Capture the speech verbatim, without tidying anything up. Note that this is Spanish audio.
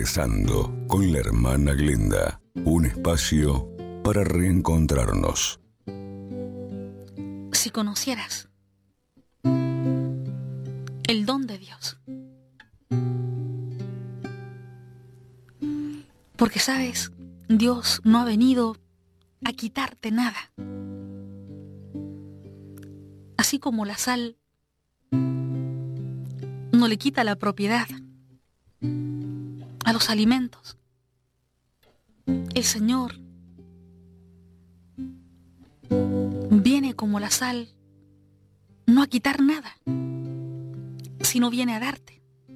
Rezando con la hermana Glenda, un espacio para reencontrarnos. Si conocieras el don de Dios, porque sabes, Dios no ha venido a quitarte nada. Así como la sal no le quita la propiedad a los alimentos, el Señor viene como la sal no a quitar nada, sino viene a darte.